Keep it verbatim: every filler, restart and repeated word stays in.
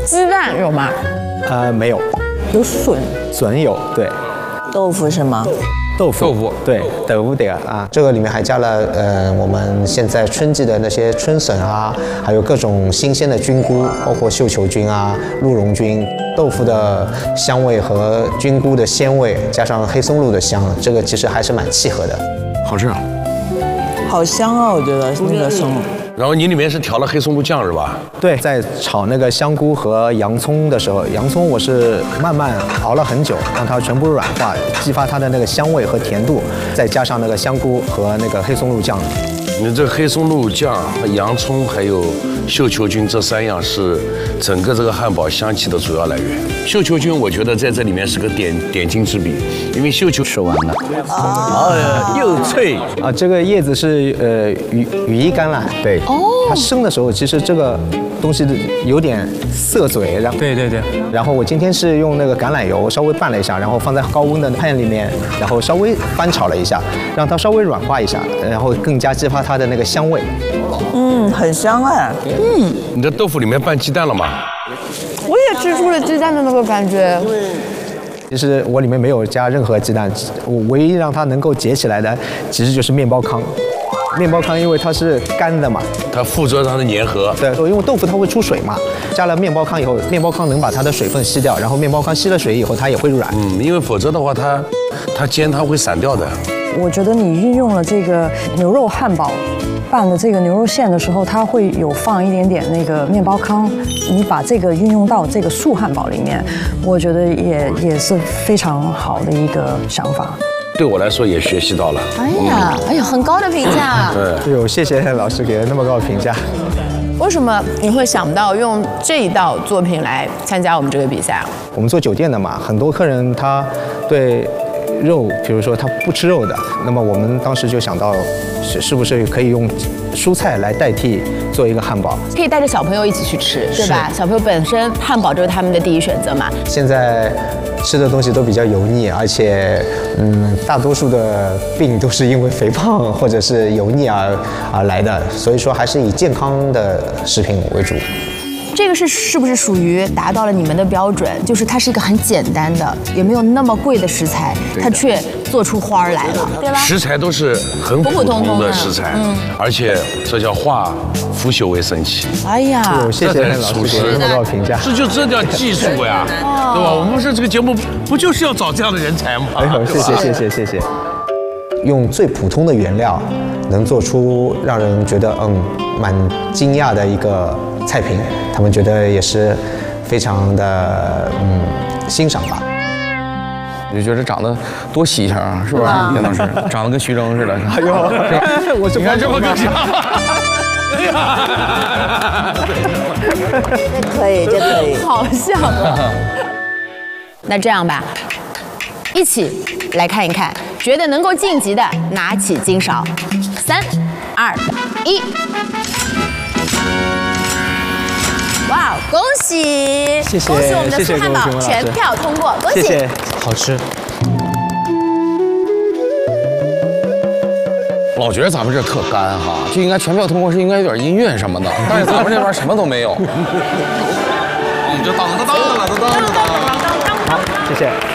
鸡蛋有吗？ 呃，没有。 有笋， 笋有，对。 豆腐是吗？ 豆腐， 豆腐， 对，豆腐的啊。这个里面还加了呃，我们现在春季的那些春笋啊，还有各种新鲜的菌菇，包括绣球菌啊、鹿茸菌。豆腐的香味和菌菇的鲜味，加上黑松露的香，这个其实还是蛮契合的。 好吃啊， 好香啊！我觉得那个松露。 然后你里面是调了黑松露酱是吧？ 对，在炒那个香菇和洋葱的时候，洋葱我是慢慢熬了很久，让它全部软化，激发它的那个香味和甜度，再加上那个香菇和那个黑松露酱。 你这黑松露酱和洋葱还有绣球菌这三样是整个这个汉堡香气的主要来源。绣球菌我觉得在这里面是个点点睛之笔，因为绣球吃完了， 啊，又脆啊，这个叶子是呃羽羽衣甘蓝，对，哦，它生的时候其实这个东西有点涩嘴，然后对对对， 然后我今天是用那个橄榄油稍微拌了一下，然后放在高温的pan里面，然后稍微翻炒了一下，让它稍微软化一下，然后更加激发它的那个香味。 嗯，很香哎。 嗯，你这豆腐里面拌鸡蛋了吗？ 我也吃出了鸡蛋的那个感觉。 其实我里面没有加任何鸡蛋，我唯一让它能够结起来的，其实就是面包糠。面包糠因为它是干的嘛， 它附着它的粘合。 对，因为豆腐它会出水嘛，加了面包糠以后，面包糠能把它的水分吸掉，然后面包糠吸了水以后，它也会软。 嗯，因为否则的话，它它煎它会散掉的。 我觉得你运用了这个牛肉汉堡拌的这个牛肉馅的时候，它会有放一点点那个面包糠，你把这个运用到这个素汉堡里面，我觉得也也是非常好的一个想法。 对我来说也学习到了。 哎呀，哎呀，很高的评价。 对， 有谢谢老师给了那么高的评价。 为什么你会想到用这一道作品来参加我们这个比赛？ 我们做酒店的嘛，很多客人他对肉，比如说他不吃肉的，那么我们当时就想到是是不是可以用蔬菜来代替做一个汉堡， 可以带着小朋友一起去吃，对吧？小朋友本身汉堡就是他们的第一选择嘛。 现在吃的东西都比较油腻，而且嗯，大多数的病都是因为肥胖或者是油腻而而来的，所以说还是以健康的食品为主。 这个是是不是属于达到了你们的标准？就是它是一个很简单的，也没有那么贵的食材，它却做出花儿来了，对吧？ 食材都是很普通的食材，嗯，而且这叫化腐朽为神奇。 哎呀， 谢谢老师给那么高评价， 这就这叫技术呀，对吧？我们是这个节目不就是要找这样的人才吗？ 哎呦，谢谢谢谢谢谢。用最普通的原料，能做出让人觉得嗯蛮惊讶的一个菜品，他们觉得也是非常的嗯欣赏吧。 我就觉得长得多稀罕啊，是吧？田老师长得跟徐峥似的。哎呦， 我是你看这么个像。 哎呀，这可以，这可以，好像啊。那这样吧，一起来看一看，觉得能够晋级的拿起金勺，三、二、一。哇，恭喜！ 谢谢， 恭喜我们的素汉堡谢谢全票通过，恭喜！ 谢谢，好吃。 老觉得咱们这特干哈，就应该全票通过，是应该有点音乐什么的，但是咱们这边什么都没有。你就当当当当当当当当。 好，谢谢。